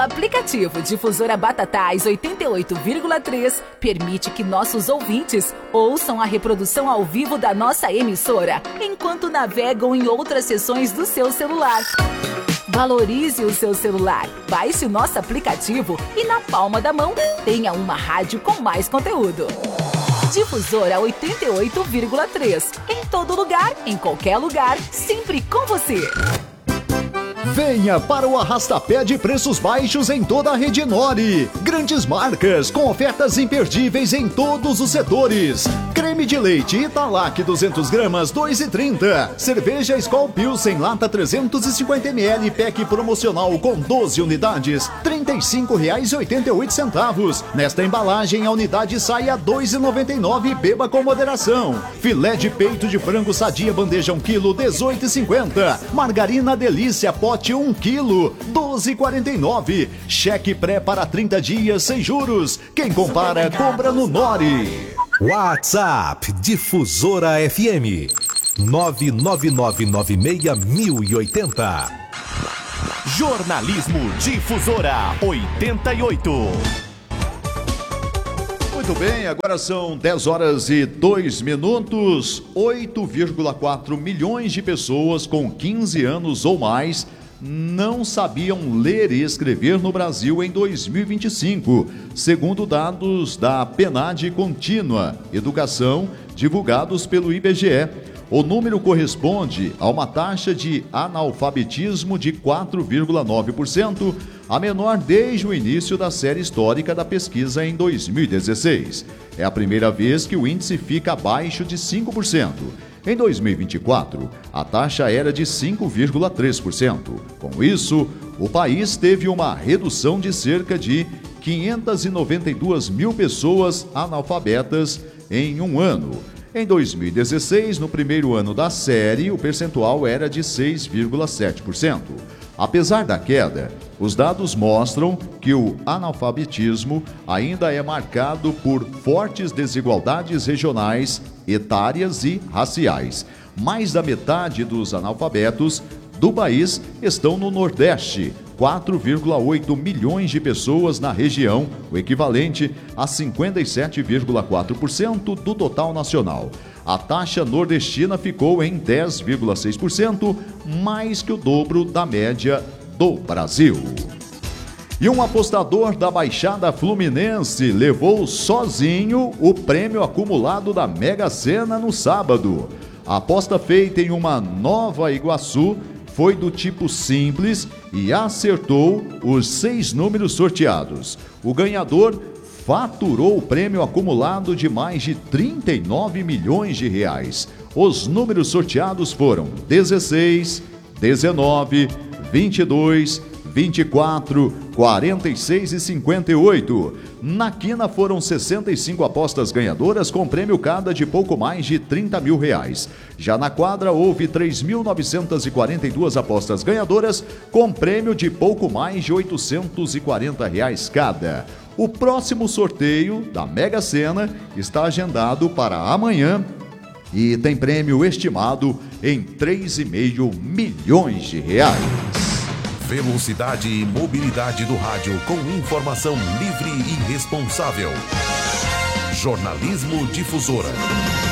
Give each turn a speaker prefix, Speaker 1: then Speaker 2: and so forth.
Speaker 1: aplicativo Difusora Batatais 88,3 permite que nossos ouvintes ouçam a reprodução ao vivo da nossa emissora, enquanto navegam em outras seções do seu celular. Valorize o seu celular, baixe o nosso aplicativo e na palma da mão tenha uma rádio com mais conteúdo. Difusora 88,3. Em todo lugar, em qualquer lugar, sempre com você.
Speaker 2: Venha para o arrastapé de preços baixos em toda a rede Nori. Grandes marcas com ofertas imperdíveis em todos os setores. Creme de leite Italac 200 gramas 2,30. Cerveja Skol Pilsen lata 350 ml pack promocional com 12 unidades R$ 35,88. Nesta embalagem a unidade sai a R$ 2,99 e beba com moderação. Filé de peito de frango sadia bandeja 1 kg R$ 18,50. Margarina Delícia pote 1 kg, R$ 12,49. Cheque pré para 30 dias sem juros. Quem compara, compra no Nori.
Speaker 3: WhatsApp Difusora FM 999961080.
Speaker 4: Jornalismo Difusora 88.
Speaker 2: Muito bem, agora são 10 horas e 2 minutos. 8,4 milhões de pessoas com 15 anos ou mais não sabiam ler e escrever no Brasil em 2025, segundo dados da PNAD Contínua Educação, divulgados pelo IBGE. O número corresponde a uma taxa de analfabetismo de 4,9%, a menor desde o início da série histórica da pesquisa em 2016. É a primeira vez que o índice fica abaixo de 5%. Em 2024, a taxa era de 5,3%. Com isso, o país teve uma redução de cerca de 592 mil pessoas analfabetas em um ano. Em 2016, no primeiro ano da série, o percentual era de 6,7%. Apesar da queda, os dados mostram que o analfabetismo ainda é marcado por fortes desigualdades regionais, etárias e raciais. Mais da metade dos analfabetos do país estão no Nordeste, 4,8 milhões de pessoas na região, o equivalente a 57,4% do total nacional. A taxa nordestina ficou em 10,6%, mais que o dobro da média do Brasil. E um apostador da Baixada Fluminense levou sozinho o prêmio acumulado da Mega Sena no sábado. A aposta feita em uma Nova Iguaçu foi do tipo simples e acertou os 6 números sorteados. O ganhador faturou o prêmio acumulado de mais de 39 milhões de reais. Os números sorteados foram 16, 19, 22, 24, 46 e 58. Na quina foram 65 apostas ganhadoras com prêmio cada de pouco mais de 30 mil reais. Já na quadra houve 3.942 apostas ganhadoras com prêmio de pouco mais de 840 reais cada. O próximo sorteio da Mega Sena está agendado para amanhã e tem prêmio estimado em 3,5 milhões de reais.
Speaker 3: Velocidade e mobilidade do rádio com informação livre e responsável. Jornalismo Difusora.